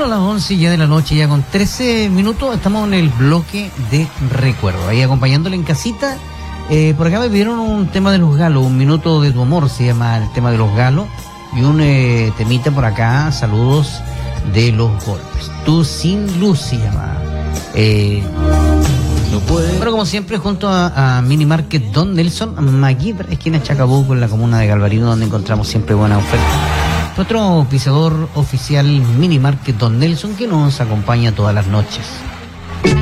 Bueno, a las 11 ya de la noche, ya con 13 minutos, estamos en el bloque de recuerdo. Ahí acompañándole en casita. Por acá me pidieron un tema de los galos, un minuto de tu amor se llama el tema de los galos. Y un temita por acá, saludos de los golpes. Tú sin luz se llama. Bueno, como siempre, junto a Mini Market Don Nelson, Maguibra, esquina Chacabuco, en la comuna de Galvarino, donde encontramos siempre buena oferta. Nuestro pisador oficial Mini Market Don Nelson, que nos acompaña todas las noches.